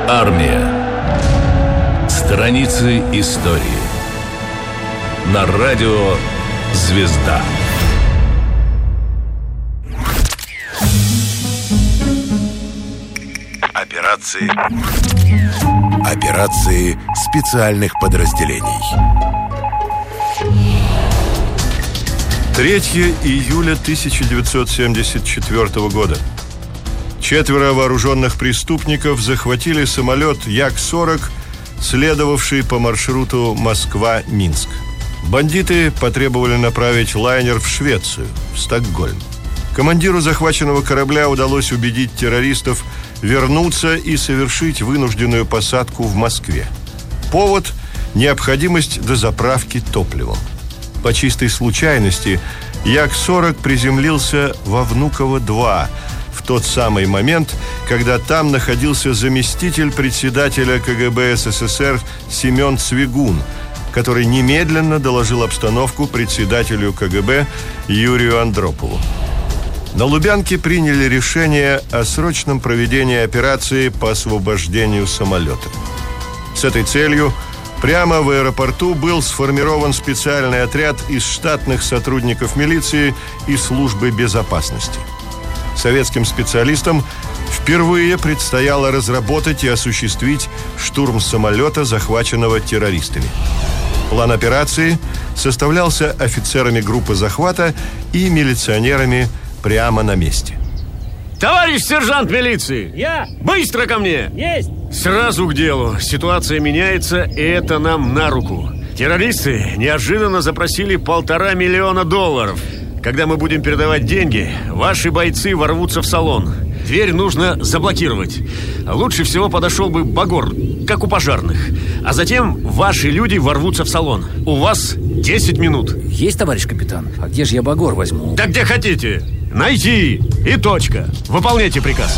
Армия. Страницы истории. На радио «Звезда». Операции специальных подразделений. 3 июля 1974 года. 4 вооруженных преступников захватили самолет Як-40, следовавший по маршруту Москва-Минск. Бандиты потребовали направить лайнер в Швецию, в Стокгольм. Командиру захваченного корабля удалось убедить террористов вернуться и совершить вынужденную посадку в Москве. Повод – необходимость дозаправки топливом. По чистой случайности Як-40 приземлился во Внуково-2 в тот самый момент, когда там находился заместитель председателя КГБ СССР Семен Цвигун, который немедленно доложил обстановку председателю КГБ Юрию Андропову. На Лубянке приняли решение о срочном проведении операции по освобождению самолета. С этой целью прямо в аэропорту был сформирован специальный отряд из штатных сотрудников милиции и службы безопасности. Советским специалистам впервые предстояло разработать и осуществить штурм самолета, захваченного террористами. План операции составлялся офицерами группы захвата и милиционерами прямо на месте. Товарищ сержант милиции! Я! Быстро ко мне! Есть! Сразу к делу. Ситуация меняется, и это нам на руку. Террористы неожиданно запросили $1,5 миллиона. Когда мы будем передавать деньги, ваши бойцы ворвутся в салон. Дверь нужно заблокировать. Лучше всего подошел бы Багор, как у пожарных. А затем ваши люди ворвутся в салон. У вас 10 минут. Есть, товарищ капитан. А где же я Багор возьму? Да где хотите. Найти. И точка. Выполняйте приказ.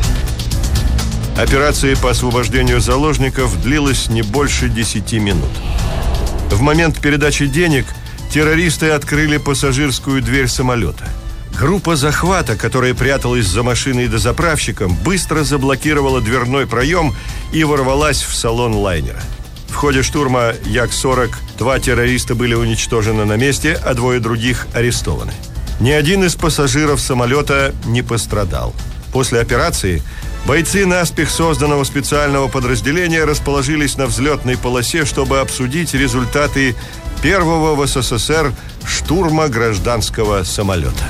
Операция по освобождению заложников длилась не больше 10 минут. В момент передачи денег террористы открыли пассажирскую дверь самолета. Группа захвата, которая пряталась за машиной и дозаправщиком, быстро заблокировала дверной проем и ворвалась в салон лайнера. В ходе штурма Як-40 2 террориста были уничтожены на месте, а 2 других арестованы. Ни один из пассажиров самолета не пострадал. После операции бойцы наспех созданного специального подразделения расположились на взлетной полосе, чтобы обсудить результаты первого в СССР штурма гражданского самолета.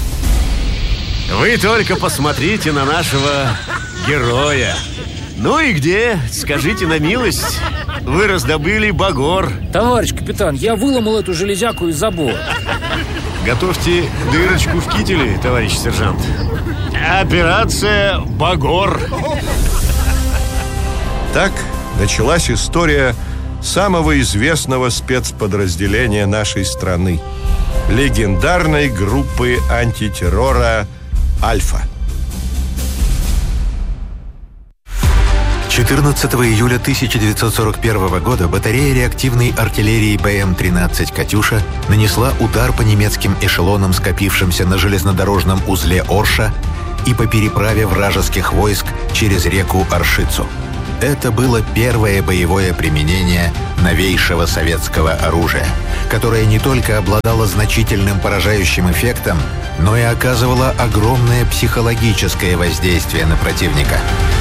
Вы только посмотрите на нашего героя. Ну и где, скажите на милость, вы раздобыли Багор? Товарищ капитан, я выломал эту железяку из забора. Готовьте дырочку в кителе, товарищ сержант. Операция Багор. Так началась история самого известного спецподразделения нашей страны – легендарной группы антитеррора «Альфа». 14 июля 1941 года батарея реактивной артиллерии БМ-13 «Катюша» нанесла удар по немецким эшелонам, скопившимся на железнодорожном узле Орша и по переправе вражеских войск через реку Оршицу. Это было первое боевое применение новейшего советского оружия, которое не только обладало значительным поражающим эффектом, но и оказывало огромное психологическое воздействие на противника.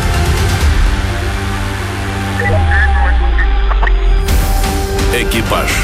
Экипаж.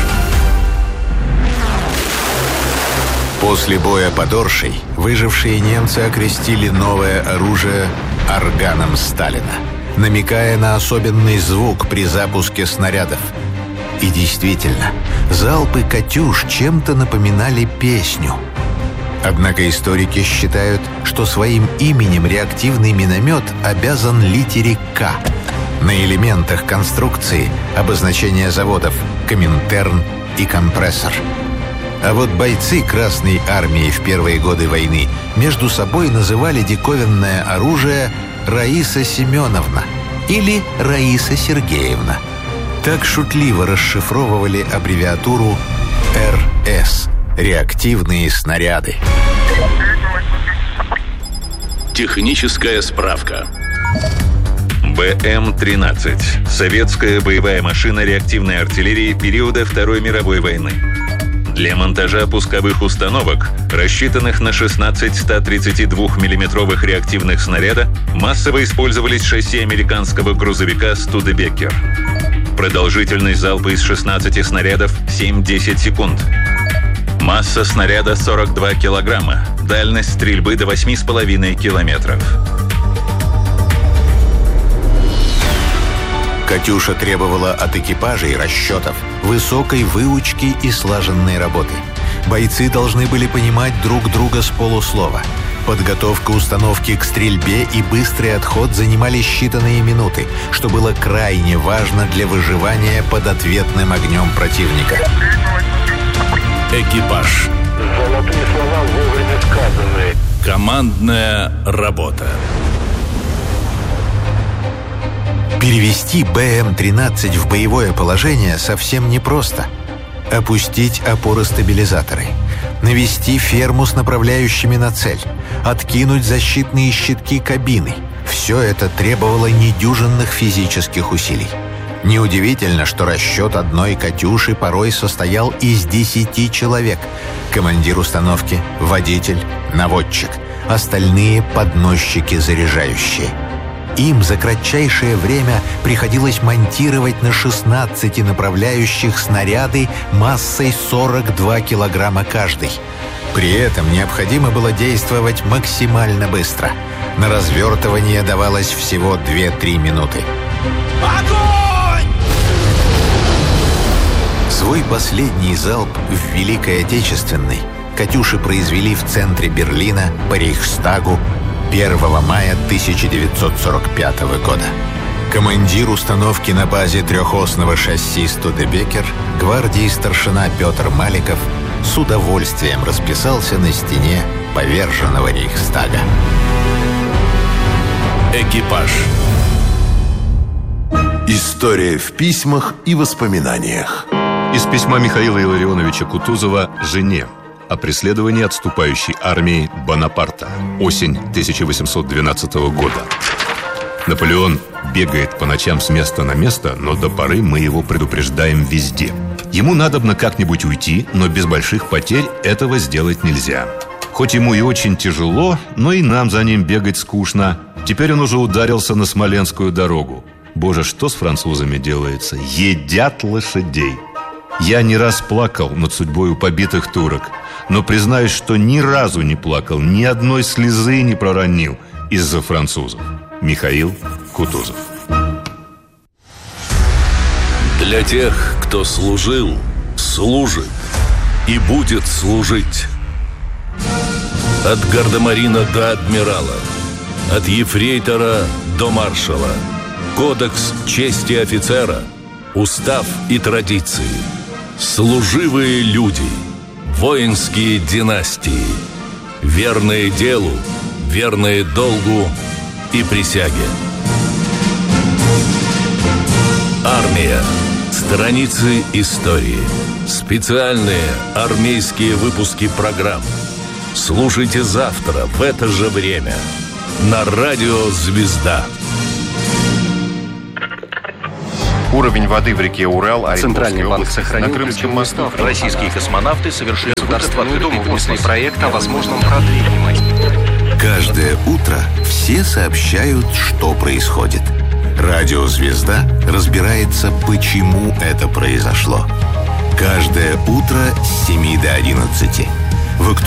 После боя под Оршей выжившие немцы окрестили новое оружие органом Сталина, намекая на особенный звук при запуске снарядов. И действительно, залпы «Катюш» чем-то напоминали песню. Однако историки считают, что своим именем реактивный миномет обязан литере «К». На элементах конструкции обозначения заводов «Коминтерн» и «Компрессор». А вот бойцы Красной Армии в первые годы войны между собой называли диковинное оружие «Раиса Семеновна» или «Раиса Сергеевна». Так шутливо расшифровывали аббревиатуру РС – реактивные снаряды. Техническая справка. БМ-13. Советская боевая машина реактивной артиллерии периода Второй мировой войны. Для монтажа пусковых установок, рассчитанных на 16 132-мм реактивных снаряда, массово использовались шасси американского грузовика «Студебекер». Продолжительность залпа из 16 снарядов – 7-10 секунд. Масса снаряда – 42 килограмма. Дальность стрельбы до 8,5 километров. «Катюша» требовала от экипажей расчетов, высокой выучки и слаженной работы. Бойцы должны были понимать друг друга с полуслова. Подготовка установки к стрельбе и быстрый отход занимали считанные минуты, что было крайне важно для выживания под ответным огнем противника. Экипаж. Золотые слова вовремя сказаны. Командная работа. Перевести БМ-13 в боевое положение совсем непросто. Опустить опоростабилизаторы, навести ферму с направляющими на цель, откинуть защитные щитки кабины. Все это требовало недюжинных физических усилий. Неудивительно, что расчет одной «Катюши» порой состоял из 10 человек. Командир установки, водитель, наводчик. Остальные — подносчики-заряжающие. Им за кратчайшее время приходилось монтировать на 16 направляющих снаряды массой 42 килограмма каждый. При этом необходимо было действовать максимально быстро. На развертывание давалось всего 2-3 минуты. Огонь! Свой последний залп в Великой Отечественной «Катюши» произвели в центре Берлина по Рейхстагу 1 мая 1945 года. Командир установки на базе трехосного шасси «Студебекер», гвардии старшина Петр Маликов, с удовольствием расписался на стене поверженного Рейхстага. Экипаж. История в письмах и воспоминаниях. Из письма Михаила Илларионовича Кутузова жене о преследовании отступающей армии Бонапарта. Осень 1812 года. Наполеон бегает по ночам с места на место, но до поры мы его предупреждаем везде. Ему надобно как-нибудь уйти, но без больших потерь этого сделать нельзя. Хоть ему и очень тяжело, но и нам за ним бегать скучно. Теперь он уже ударился на Смоленскую дорогу. Боже, что с французами делается? Едят лошадей. Я не раз плакал над судьбой побитых турок, но признаюсь, что ни разу не плакал, ни одной слезы не проронил из-за французов. Михаил Кутузов. Для тех, кто служил, служит и будет служить. От гардемарина до адмирала, от ефрейтора до маршала. Кодекс чести офицера, устав и традиции. Служивые люди, воинские династии, верные делу, верные долгу и присяге. Армия. Страницы истории. Специальные армейские выпуски программ. Слушайте завтра в это же время на радио «Звезда». Уровень воды в реке Урал, Центральный банк сохранил Крымском мосту. Российские космонавты совершили государственный проект о возможном продлении. Каждое утро все сообщают, что происходит. Радио «Звезда» разбирается, почему это произошло. Каждое утро с 7 до 11.